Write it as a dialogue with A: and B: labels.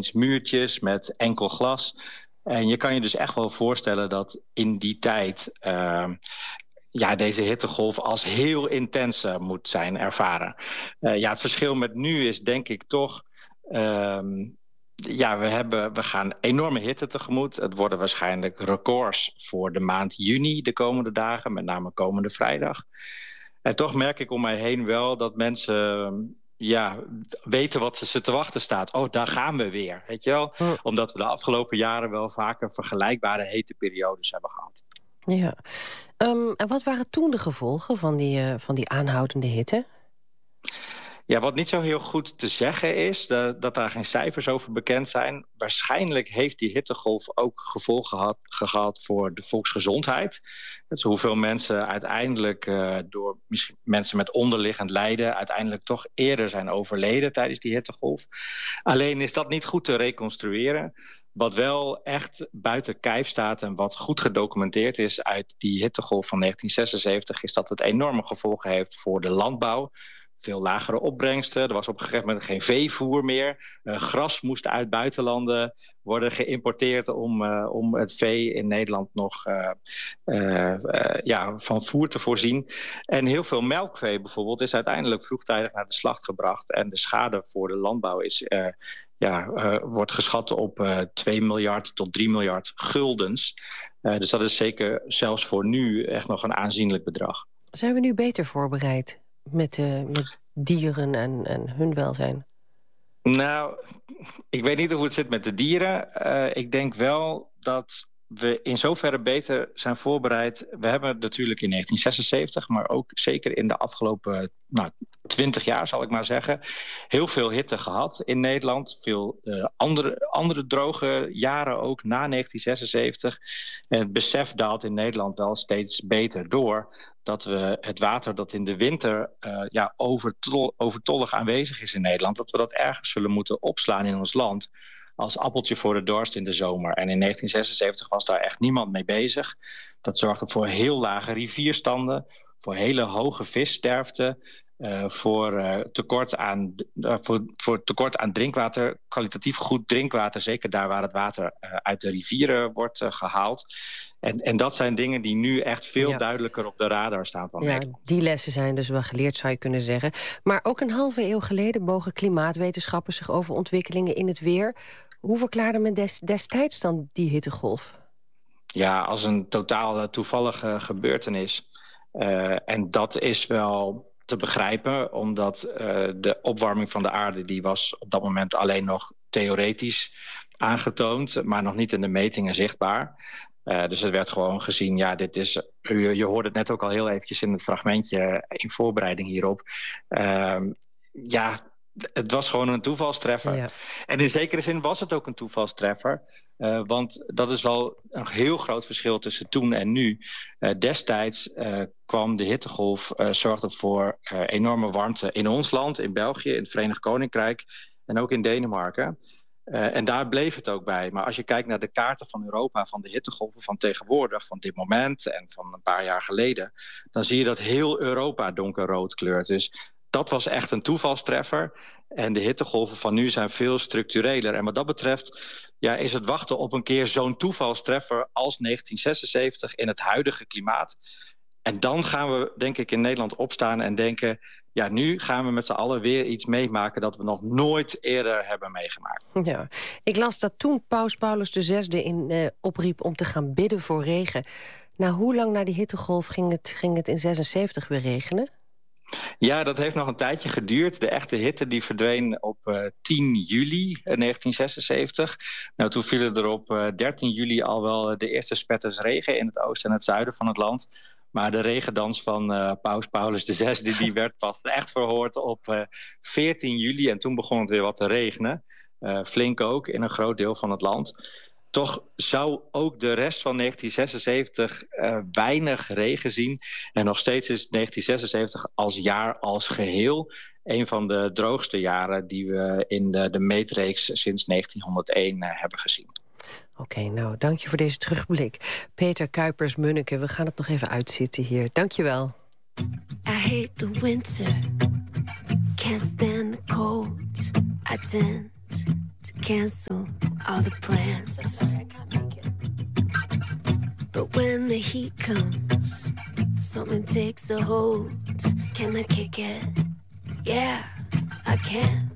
A: eens muurtjes met enkel glas. En je kan je dus echt wel voorstellen dat in die tijd deze hittegolf als heel intens moet zijn ervaren. Het verschil met nu is denk ik toch we gaan enorme hitte tegemoet. Het worden waarschijnlijk records voor de maand juni de komende dagen, met name komende vrijdag. En toch merk ik om mij heen wel dat mensen weten wat ze te wachten staat. Oh, daar gaan we weer, weet je wel? Omdat we de afgelopen jaren wel vaker vergelijkbare hete periodes hebben gehad.
B: Ja. En wat waren toen de gevolgen van die aanhoudende hitte?
A: Ja, wat niet zo heel goed te zeggen is, dat daar geen cijfers over bekend zijn. Waarschijnlijk heeft die hittegolf ook gevolgen gehad voor de volksgezondheid. Dus hoeveel mensen uiteindelijk door mensen met onderliggend lijden uiteindelijk toch eerder zijn overleden tijdens die hittegolf. Alleen is dat niet goed te reconstrueren. Wat wel echt buiten kijf staat en wat goed gedocumenteerd is uit die hittegolf van 1976... is dat het enorme gevolgen heeft voor de landbouw. Veel lagere opbrengsten. Er was op een gegeven moment geen veevoer meer. Gras moest uit buitenlanden worden geïmporteerd om het vee in Nederland nog van voer te voorzien. En heel veel melkvee bijvoorbeeld is uiteindelijk vroegtijdig naar de slacht gebracht. En de schade voor de landbouw wordt geschat op 2 miljard tot 3 miljard guldens. Dus dat is zeker zelfs voor nu echt nog een aanzienlijk bedrag.
B: Zijn we nu beter voorbereid met dieren en hun welzijn?
A: Nou, ik weet niet hoe het zit met de dieren. Ik denk wel dat we in zoverre beter zijn voorbereid. We hebben natuurlijk in 1976, maar ook zeker in de afgelopen 20 jaar, zal ik maar zeggen, heel veel hitte gehad in Nederland. Veel andere droge jaren ook na 1976. En het besef daalt in Nederland wel steeds beter door dat we het water dat in de winter overtollig aanwezig is in Nederland, dat we dat ergens zullen moeten opslaan in ons land als appeltje voor de dorst in de zomer. En in 1976 was daar echt niemand mee bezig. Dat zorgde voor heel lage rivierstanden, voor hele hoge vissterfte, voor tekort aan drinkwater, kwalitatief goed drinkwater, zeker daar waar het water uit de rivieren wordt gehaald. En dat zijn dingen die nu echt veel duidelijker op de radar staan van Nederland.
B: Die lessen zijn dus wel geleerd, zou je kunnen zeggen. Maar ook een halve eeuw geleden bogen klimaatwetenschappers zich over ontwikkelingen in het weer. Hoe verklaarde men destijds dan die hittegolf?
A: Ja, als een totaal toevallige gebeurtenis. En dat is wel te begrijpen, omdat de opwarming van de aarde die was op dat moment alleen nog theoretisch aangetoond, maar nog niet in de metingen zichtbaar. Dus het werd gewoon gezien, dit is, je hoorde het net ook al heel eventjes in het fragmentje in voorbereiding hierop. Het was gewoon een toevalstreffer. Ja. En in zekere zin was het ook een toevalstreffer. Want dat is wel een heel groot verschil tussen toen en nu. Destijds kwam de hittegolf, zorgde voor enorme warmte in ons land, in België, in het Verenigd Koninkrijk en ook in Denemarken. En daar bleef het ook bij. Maar als je kijkt naar de kaarten van Europa, van de hittegolven van tegenwoordig, van dit moment en van een paar jaar geleden, dan zie je dat heel Europa donkerrood kleurt. Dus dat was echt een toevalstreffer. En de hittegolven van nu zijn veel structureler. En wat dat betreft is het wachten op een keer zo'n toevalstreffer als 1976 in het huidige klimaat. En dan gaan we, denk ik, in Nederland opstaan en denken, nu gaan we met z'n allen weer iets meemaken dat we nog nooit eerder hebben meegemaakt.
B: Ja, ik las dat toen Paus Paulus VI opriep om te gaan bidden voor regen. Nou, hoe lang na die hittegolf ging het in 76 weer regenen?
A: Ja, dat heeft nog een tijdje geduurd. De echte hitte die verdween op 10 juli 1976. Nou, toen vielen er op 13 juli al wel de eerste spetters regen in het oosten en het zuiden van het land. Maar de regendans van Paus Paulus VI die werd pas echt verhoord op 14 juli. En toen begon het weer wat te regenen. Flink ook in een groot deel van het land. Toch zou ook de rest van 1976 weinig regen zien. En nog steeds is 1976 als jaar als geheel een van de droogste jaren die we in de meetreeks sinds 1901 hebben gezien.
B: Oké, nou, dank je voor deze terugblik. Peter Kuipers-Munneke, we gaan het nog even uitzitten hier. Dank je wel.
C: I hate the winter, can't stand the cold. I tend to cancel all the plans.
B: I can't make it.
C: But when the heat comes, something takes a hold. Can I kick it? Yeah, I can.